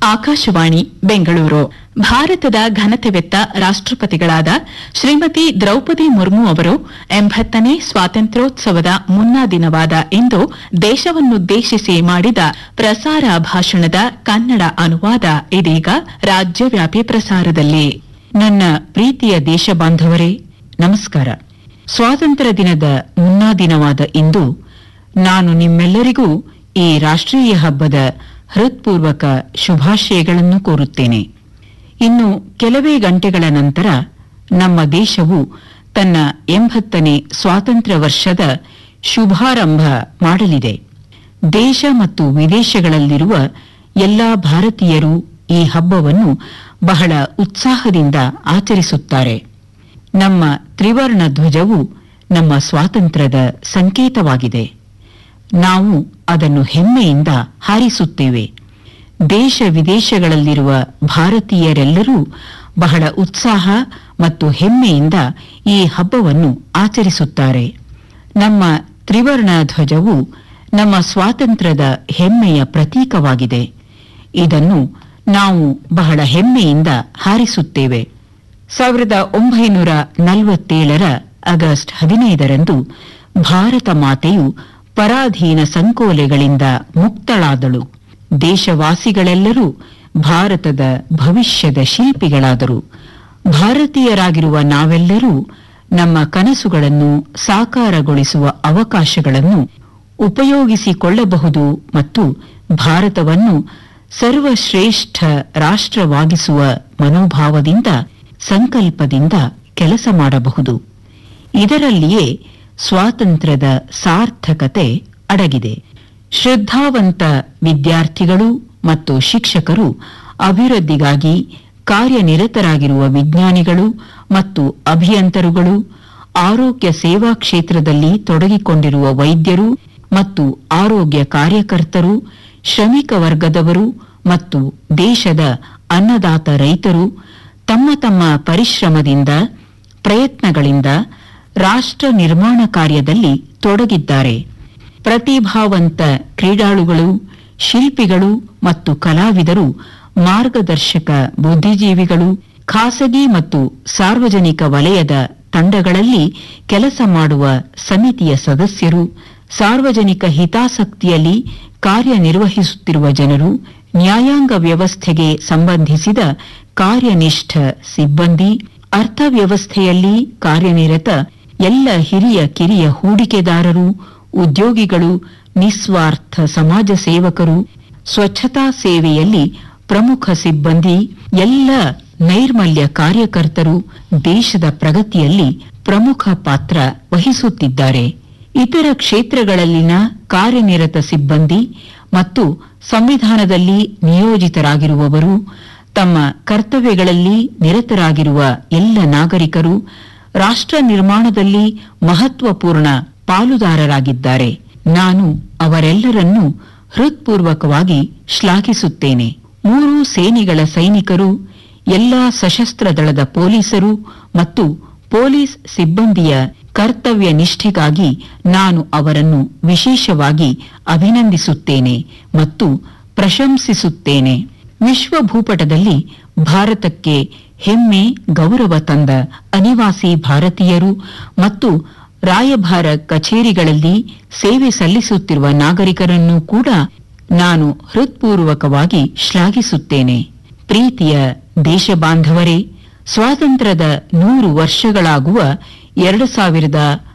ಆಕಾಶವಾಣಿ ಬೆಂಗಳೂರು. ಭಾರತದ ಘನತೆವೆತ್ತ ರಾಷ್ಟ್ರಪತಿಗಳಾದ ಶ್ರೀಮತಿ ದ್ರೌಪದಿ ಮುರ್ಮು ಅವರು 80ನೇ ಸ್ವಾತಂತ್ರ್ಯೋತ್ಸವದ ಮುನ್ನಾ ದಿನವಾದ ಇಂದು ದೇಶವನ್ನುದ್ದೇಶಿಸಿ ಮಾಡಿದ ಪ್ರಸಾರ ಭಾಷಣದ ಕನ್ನಡ ಅನುವಾದ ಇದೀಗ ರಾಜ್ಯವ್ಯಾಪಿ ಪ್ರಸಾರದಲ್ಲಿ. ನನ್ನ ಪ್ರೀತಿಯ ದೇಶಬಾಂಧವರೇ, ನಮಸ್ಕಾರ. ಸ್ವಾತಂತ್ರ್ಯ ದಿನದ ಮುನ್ನಾ ದಿನವಾದ ಇಂದು ನಾನು ನಿಮ್ಮೆಲ್ಲರಿಗೂ ಈ ರಾಷ್ಟ್ರೀಯ ಹಬ್ಬದ ಹೃತ್ಪೂರ್ವಕ ಶುಭಾಶಯಗಳನ್ನು ಕೋರುತ್ತೇನೆ. ಇನ್ನು ಕೆಲವೇ ಗಂಟೆಗಳ ನಂತರ ನಮ್ಮ ದೇಶವು ತನ್ನ 80ನೇ ಸ್ವಾತಂತ್ರ್ಯ ವರ್ಷದ ಶುಭಾರಂಭ ಮಾಡಲಿದೆ. ದೇಶ ಮತ್ತು ವಿದೇಶಗಳಲ್ಲಿರುವ ಎಲ್ಲಾ ಭಾರತೀಯರು ಈ ಹಬ್ಬವನ್ನು ಬಹಳ ಉತ್ಸಾಹದಿಂದ ಆಚರಿಸುತ್ತಾರೆ. ನಮ್ಮ ತ್ರಿವರ್ಣ ಧ್ವಜವು ನಮ್ಮ ಸ್ವಾತಂತ್ರ್ಯದ ಸಂಕೇತವಾಗಿದೆ. ನಾವು ಅದನ್ನು ಹೆಮ್ಮೆಯಿಂದ ಹಾರಿಸುತ್ತೇವೆ. ದೇಶ ವಿದೇಶಗಳಲ್ಲಿರುವ ಭಾರತೀಯರೆಲ್ಲರೂ ಬಹಳ ಉತ್ಸಾಹ ಮತ್ತು ಹೆಮ್ಮೆಯಿಂದ ಈ ಹಬ್ಬವನ್ನು ಆಚರಿಸುತ್ತಾರೆ. ನಮ್ಮ ತ್ರಿವರ್ಣ ಧ್ವಜವು ನಮ್ಮ ಸ್ವಾತಂತ್ರ್ಯದ ಹೆಮ್ಮೆಯ ಪ್ರತೀಕವಾಗಿದೆ. ಇದನ್ನು ನಾವು ಬಹಳ ಹೆಮ್ಮೆಯಿಂದ ಹಾರಿಸುತ್ತೇವೆ. 1947ರ ಆಗಸ್ಟ್ 15ರಂದು ಭಾರತ ಮಾತೆಯು ಪರಾಧೀನ ಸಂಕೋಲೆಗಳಿಂದ ಮುಕ್ತಳಾದಳು. ದೇಶವಾಸಿಗಳೆಲ್ಲರೂ ಭಾರತದ ಭವಿಷ್ಯದ ಶಿಲ್ಪಿಗಳಾದರು. ಭಾರತೀಯರಾಗಿರುವ ನಾವೆಲ್ಲರೂ ನಮ್ಮ ಕನಸುಗಳನ್ನು ಸಾಕಾರಗೊಳಿಸುವ ಅವಕಾಶಗಳನ್ನು ಉಪಯೋಗಿಸಿಕೊಳ್ಳಬಹುದು ಮತ್ತು ಭಾರತವನ್ನು ಸರ್ವಶ್ರೇಷ್ಠ ರಾಷ್ಟ್ರವಾಗಿಸುವ ಮನೋಭಾವದಿಂದ, ಸಂಕಲ್ಪದಿಂದ ಕೆಲಸ ಮಾಡಬಹುದು. ಇದರಲ್ಲಿಯೇ ಸ್ವಾತಂತ್ರ್ಯದ ಸಾರ್ಥಕತೆ ಅಡಗಿದೆ. ಶ್ರದ್ಧಾವಂತ ವಿದ್ಯಾರ್ಥಿಗಳು ಮತ್ತು ಶಿಕ್ಷಕರು, ಅಭಿವೃದ್ಧಿಗಾಗಿ ಕಾರ್ಯನಿರತರಾಗಿರುವ ವಿಜ್ಞಾನಿಗಳು ಮತ್ತು ಅಭಿಯಂತರುಗಳು, ಆರೋಗ್ಯ ಸೇವಾ ಕ್ಷೇತ್ರದಲ್ಲಿ ತೊಡಗಿಕೊಂಡಿರುವ ವೈದ್ಯರು ಮತ್ತು ಆರೋಗ್ಯ ಕಾರ್ಯಕರ್ತರು, ಶ್ರಮಿಕ ವರ್ಗದವರು ಮತ್ತು ದೇಶದ ಅನ್ನದಾತ ರೈತರು ತಮ್ಮ ತಮ್ಮ ಪರಿಶ್ರಮದಿಂದ, ಪ್ರಯತ್ನಗಳಿಂದ ರಾಷ್ಟ್ರ ನಿರ್ಮಾಣ ಕಾರ್ಯದಲ್ಲಿ ತೊಡಗಿದ್ದಾರೆ. ಪ್ರತಿಭಾವಂತ ಕ್ರೀಡಾಳುಗಳು, ಶಿಲ್ಪಿಗಳು ಮತ್ತು ಕಲಾವಿದರು, ಮಾರ್ಗದರ್ಶಕ ಬುದ್ಧಿಜೀವಿಗಳು, ಖಾಸಗಿ ಮತ್ತು ಸಾರ್ವಜನಿಕ ವಲಯದ ತಂಡಗಳಲ್ಲಿ ಕೆಲಸ ಮಾಡುವ ಸಮಿತಿಯ ಸದಸ್ಯರು, ಸಾರ್ವಜನಿಕ ಹಿತಾಸಕ್ತಿಯಲ್ಲಿ ಕಾರ್ಯನಿರ್ವಹಿಸುತ್ತಿರುವ ಜನರು, ನ್ಯಾಯಾಂಗ ವ್ಯವಸ್ಥೆಗೆ ಸಂಬಂಧಿಸಿದ ಕಾರ್ಯನಿಷ್ಠ ಸಿಬ್ಬಂದಿ, ಅರ್ಥವ್ಯವಸ್ಥೆಯಲ್ಲಿ ಕಾರ್ಯನಿರತ ಎಲ್ಲ ಹಿರಿಯ ಕಿರಿಯ ಹೂಡಿಕೆದಾರರು, ಉದ್ಯೋಗಿಗಳು, ನಿಸ್ವಾರ್ಥ ಸಮಾಜ ಸೇವಕರು, ಸ್ವಚ್ಛತಾ ಸೇವೆಯಲ್ಲಿ ಪ್ರಮುಖ ಸಿಬ್ಬಂದಿ, ಎಲ್ಲ ನೈರ್ಮಲ್ಯ ಕಾರ್ಯಕರ್ತರು ದೇಶದ ಪ್ರಗತಿಯಲ್ಲಿ ಪ್ರಮುಖ ಪಾತ್ರ ವಹಿಸುತ್ತಿದ್ದಾರೆ. ಇತರ ಕ್ಷೇತ್ರಗಳಲ್ಲಿನ ಕಾರ್ಯನಿರತ ಸಿಬ್ಬಂದಿ ಮತ್ತು ಸಂವಿಧಾನದಲ್ಲಿ ನಿಯೋಜಿತರಾಗಿರುವವರು, ತಮ್ಮ ಕರ್ತವ್ಯಗಳಲ್ಲಿ ನಿರತರಾಗಿರುವ ಎಲ್ಲ ನಾಗರಿಕರು ರಾಷ್ಟ್ರ ನಿರ್ಮಾಣದಲ್ಲಿ ಮಹತ್ವಪೂರ್ಣ ಪಾಲುದಾರರಾಗಿದ್ದಾರೆ. ನಾನು ಅವರೆಲ್ಲರನ್ನೂ ಹೃತ್ಪೂರ್ವಕವಾಗಿ ಶ್ಲಾಘಿಸುತ್ತೇನೆ. 3 ಸೇನೆಗಳ ಸೈನಿಕರು, ಎಲ್ಲಾ ಸಶಸ್ತ್ರ ದಳದ ಪೊಲೀಸರು ಮತ್ತು ಪೊಲೀಸ್ ಸಿಬ್ಬಂದಿಯ ಕರ್ತವ್ಯ ನಿಷ್ಠೆಗಾಗಿ ನಾನು ಅವರನ್ನು ವಿಶೇಷವಾಗಿ ಅಭಿನಂದಿಸುತ್ತೇನೆ ಮತ್ತು ಪ್ರಶಂಸಿಸುತ್ತೇನೆ. ವಿಶ್ವ ಭೂಪಟದಲ್ಲಿ ಭಾರತಕ್ಕೆ ಹೆಮ್ಮೆ, ಗೌರವ ತಂದ ಅನಿವಾಸಿ ಭಾರತೀಯರು ಮತ್ತು ರಾಯಭಾರ ಕಚೇರಿಗಳಲ್ಲಿ ಸೇವೆ ಸಲ್ಲಿಸುತ್ತಿರುವ ನಾಗರಿಕರನ್ನೂ ಕೂಡ ನಾನು ಹೃತ್ಪೂರ್ವಕವಾಗಿ ಶ್ಲಾಘಿಸುತ್ತೇನೆ. ಪ್ರೀತಿಯ ದೇಶಬಾಂಧವರೇ, ಸ್ವಾತಂತ್ರ್ಯದ 100 ವರ್ಷಗಳಾಗುವ